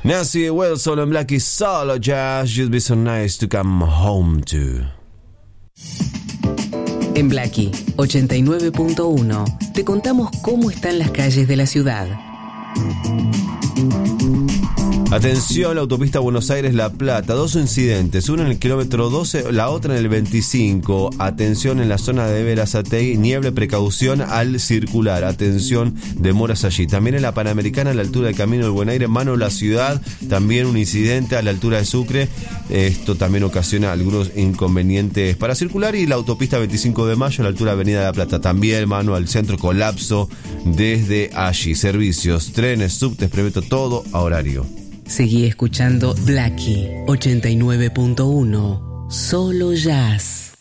Nancy Wilson en Blackie, solo jazz, you'd be so nice to come home to. En Blackie 89.1 te contamos cómo están las calles de la ciudad. Atención, la autopista Buenos Aires-La Plata, 2 incidentes, uno en el kilómetro 12, la otra en el 25. Atención en la zona de Berazategui, niebla, precaución al circular. Atención, demoras allí. También en la Panamericana, a la altura del Camino del Buen Aire, mano la ciudad, también un incidente a la altura de Sucre. Esto también ocasiona algunos inconvenientes para circular. Y la autopista 25 de Mayo, a la altura de Avenida de La Plata, también mano al centro, colapso desde allí. Servicios, trenes, subtes, preveto, todo a horario. Seguí escuchando Blackie 89.1, solo jazz.